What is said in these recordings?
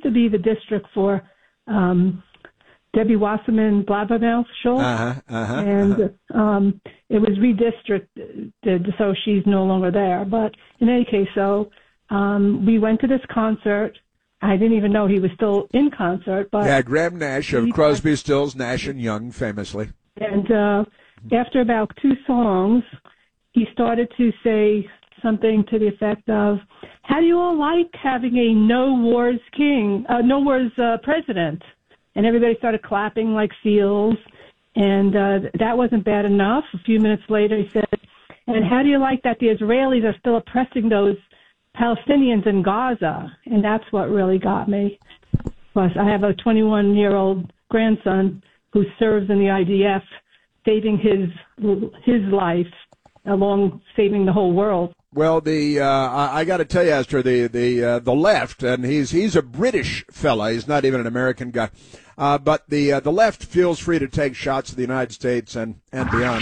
to be the district for Debbie Wasserman Blabbermouth Schultz, and it was redistricted, so she's no longer there. But in any case, we went to this concert. I didn't even know he was still in concert. But yeah, Graham Nash of Crosby, Stills, Nash and Young, famously. And after about 2 songs, he started to say something to the effect of, "How do you all like having a no wars president?" And everybody started clapping like seals. And that wasn't bad enough. A few minutes later, he said, "And how do you like that the Israelis are still oppressing those Palestinians in Gaza?" And that's what really got me. Plus, I have a 21-year-old grandson who serves in the IDF, saving his life along saving the whole world. Well, I got to tell you, Esther, the left, and he's a British fella. He's not even an American guy. But the left feels free to take shots at the United States and beyond.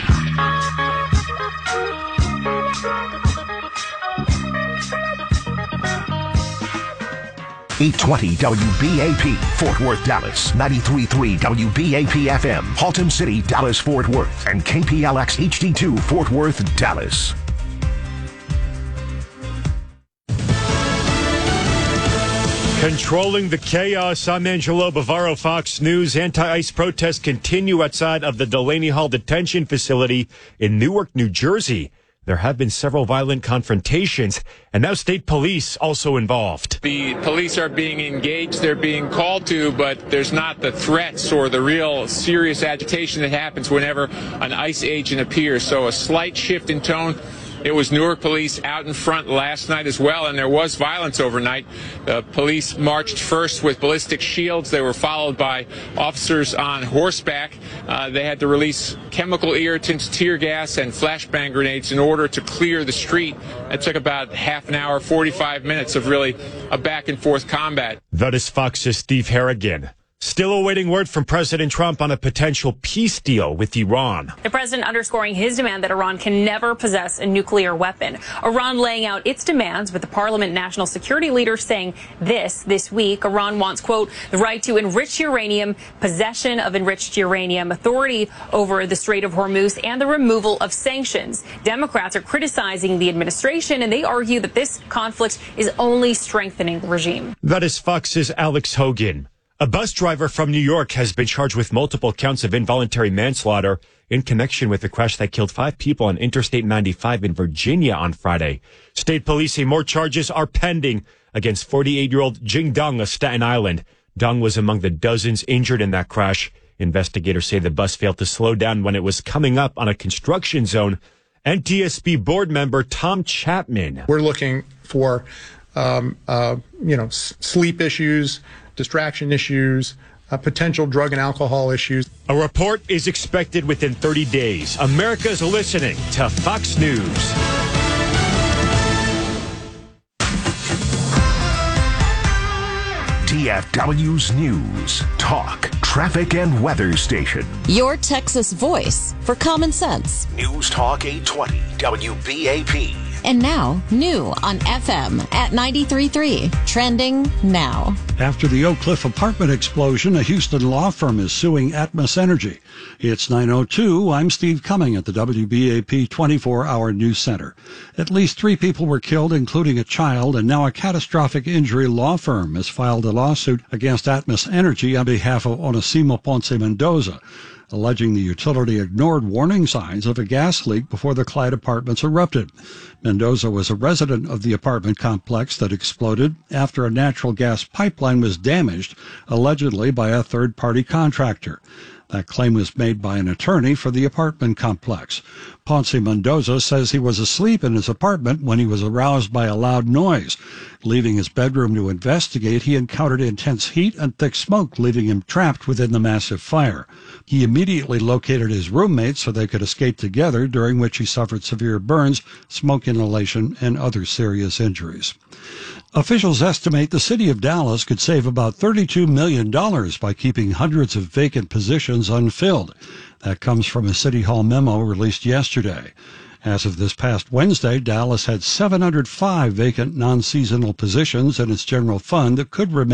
820 WBAP, Fort Worth, Dallas. 93.3 WBAP FM, Haltom City, Dallas, Fort Worth. And KPLX HD2, Fort Worth, Dallas. Controlling the chaos, I'm Angelo Bavaro, Fox News. Anti-ICE protests continue outside of the Delaney Hall detention facility in Newark, New Jersey. There have been several violent confrontations, and now state police also involved. The police are being engaged, they're being called to, but there's not the threats or the real serious agitation that happens whenever an ICE agent appears. So a slight shift in tone. It was Newark police out in front last night as well, and there was violence overnight. The police marched first with ballistic shields. They were followed by officers on horseback. They had to release chemical irritants, tear gas, and flashbang grenades in order to clear the street. It took about half an hour, 45 minutes of really a back-and-forth combat. That is Fox's Steve Harrigan. Still awaiting word from President Trump on a potential peace deal with Iran. The president underscoring his demand that Iran can never possess a nuclear weapon. Iran laying out its demands, with the Parliament National Security leader saying this week. Iran wants, quote, the right to enrich uranium, possession of enriched uranium, authority over the Strait of Hormuz, and the removal of sanctions. Democrats are criticizing the administration, and they argue that this conflict is only strengthening the regime. That is Fox's Alex Hogan. A bus driver from New York has been charged with multiple counts of involuntary manslaughter in connection with the crash that killed 5 people on Interstate 95 in Virginia on Friday. State police say more charges are pending against 48-year-old Jing Dong of Staten Island. Dong was among the dozens injured in that crash. Investigators say the bus failed to slow down when it was coming up on a construction zone. NTSB board member Tom Chapman. We're looking for, sleep issues, distraction issues, potential drug and alcohol issues. A report is expected within 30 days. America's listening to Fox News. DFW's News, Talk, Traffic and Weather Station. Your Texas voice for common sense. News Talk 820 WBAP. And now, new on FM at 93.3. Trending now. After the Oak Cliff apartment explosion, a Houston law firm is suing Atmos Energy. It's 9:02. I'm Steve Cumming at the WBAP 24-hour News Center. At least 3 people were killed, including a child, and now a catastrophic injury law firm has filed a lawsuit against Atmos Energy on behalf of Onesimo Ponce Mendoza, alleging the utility ignored warning signs of a gas leak before the Clyde Apartments erupted. Mendoza was a resident of the apartment complex that exploded after a natural gas pipeline was damaged, allegedly by a third-party contractor. That claim was made by an attorney for the apartment complex. Ponce Mendoza says he was asleep in his apartment when he was aroused by a loud noise. Leaving his bedroom to investigate, he encountered intense heat and thick smoke, leaving him trapped within the massive fire. He immediately located his roommates so they could escape together, during which he suffered severe burns, smoke inhalation, and other serious injuries. Officials estimate the city of Dallas could save about $32 million by keeping hundreds of vacant positions unfilled. That comes from a City Hall memo released yesterday. As of this past Wednesday, Dallas had 705 vacant non-seasonal positions in its general fund that could remain